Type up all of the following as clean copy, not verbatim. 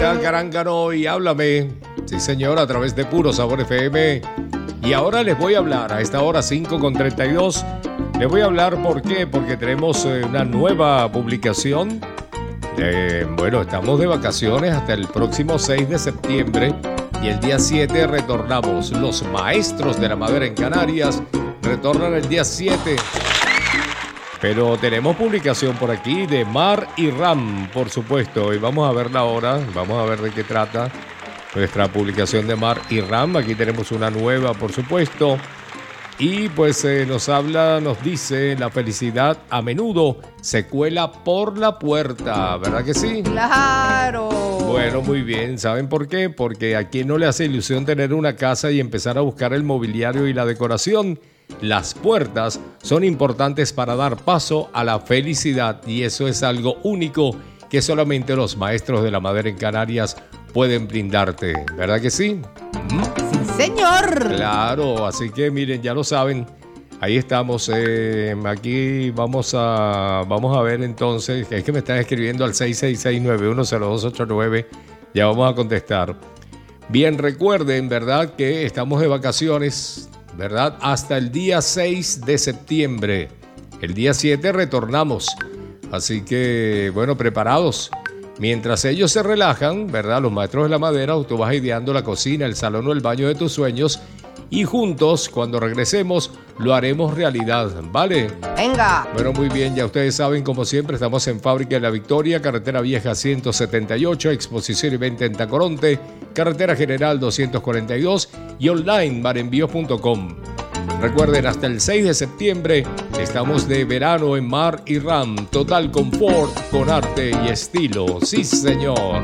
está Carángano y háblame. Sí, señor, a través de Puro Sabor FM. Y ahora les voy a hablar, a esta hora 5:32, les voy a hablar, ¿por qué? Porque tenemos una nueva publicación. Bueno, estamos de vacaciones hasta el próximo 6 de septiembre y el día 7 retornamos. Los maestros de la madera en Canarias retornan el día 7. Pero tenemos publicación por aquí de Mar y Ram, por supuesto, y vamos a verla ahora, vamos a ver de qué trata nuestra publicación de Mar y Ram. Aquí tenemos una nueva, por supuesto, y pues nos dice, la felicidad a menudo se cuela por la puerta, ¿verdad que sí? ¡Claro! Bueno, muy bien, ¿saben por qué? Porque a quien no le hace ilusión tener una casa y empezar a buscar el mobiliario y la decoración. Las puertas son importantes para dar paso a la felicidad y eso es algo único que solamente los maestros de la madera en Canarias pueden brindarte, ¿verdad que sí? ¡Sí, señor! Claro, así que miren, ya lo saben, ahí estamos, aquí vamos a ver entonces, es que me están escribiendo al 666-910289, ya vamos a contestar. Bien, recuerden, ¿verdad? Que estamos de vacaciones, ¿verdad? Hasta el día 6 de septiembre. El día 7 retornamos. Así que, bueno, preparados. Mientras ellos se relajan, ¿verdad? Los maestros de la madera, tú vas ideando la cocina, el salón o el baño de tus sueños. Y juntos, cuando regresemos, lo haremos realidad, ¿vale? ¡Venga! Bueno, muy bien, ya ustedes saben, como siempre, estamos en Fábrica de la Victoria, Carretera Vieja 178, Exposición y Venta en Tacoronte, Carretera General 242 y online marenvíos.com. Recuerden, hasta el 6 de septiembre estamos de verano en Mar y Ram, total confort con arte y estilo. Sí, señor.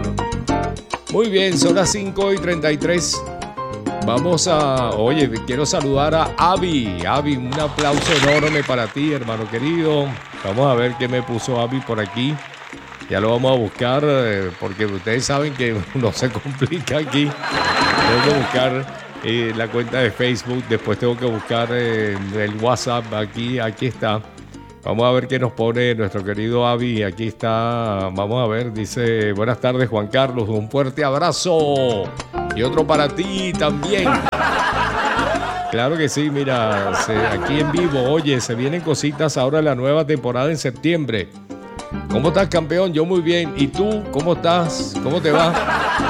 Muy bien, son las 5:33. Vamos a... Oye, quiero saludar a Avi. Avi, un aplauso enorme para ti, hermano querido. Vamos a ver qué me puso Avi por aquí. Ya lo vamos a buscar porque ustedes saben que no se complica aquí. Tengo que buscar la cuenta de Facebook. Después tengo que buscar el WhatsApp. Aquí está. Vamos a ver qué nos pone nuestro querido Avi. Aquí está. Vamos a ver. Dice, buenas tardes, Juan Carlos. Un fuerte abrazo. Y otro para ti también. Claro que sí, mira, aquí en vivo, oye, se vienen cositas ahora en la nueva temporada en septiembre. ¿Cómo estás, campeón? Yo muy bien. ¿Y tú? ¿Cómo estás? ¿Cómo te va?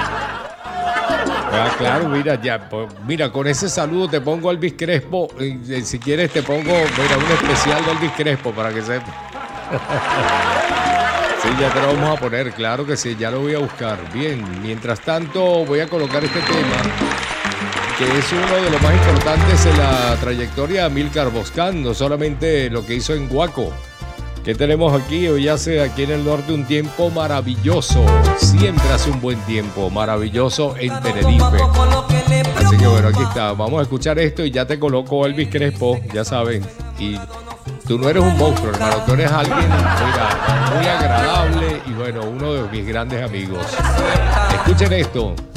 Ah, claro, mira, con ese saludo te pongo a Elvis Crespo. Si quieres te pongo, mira, un especial de Elvis Crespo para que sepas. Sí, ya te lo vamos a poner, claro que sí, ya lo voy a buscar. Bien, mientras tanto voy a colocar este tema, que es uno de los más importantes en la trayectoria de Amílcar Boscán, no solamente lo que hizo en Guaco. ¿Qué tenemos aquí? Hoy hace aquí en el norte un tiempo maravilloso, siempre hace un buen tiempo, maravilloso en Tenerife. Así que bueno, aquí está, vamos a escuchar esto y ya te coloco Elvis Crespo, ya saben, y... Tú no eres un monstruo, hermano, tú eres alguien, mira, muy agradable y bueno, uno de mis grandes amigos. Escuchen esto.